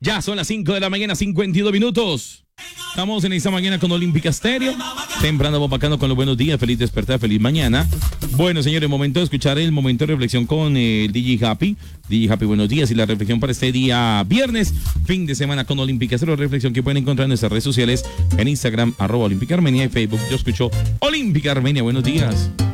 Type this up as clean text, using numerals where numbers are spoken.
Ya son las 5 de la mañana, 52 minutos. Estamos en esta mañana con Olímpica Estéreo. Temprano bacano con los buenos días. Feliz despertar, feliz mañana. Bueno, señores, momento de escuchar el momento de reflexión con el DJ Happy. DJ Happy, buenos días. Y la reflexión para este día viernes, fin de semana con Olímpica Estéreo. Reflexión que pueden encontrar en nuestras redes sociales, en Instagram, @Olímpica Armenia, y Facebook. Yo escucho Olímpica Armenia. Buenos días.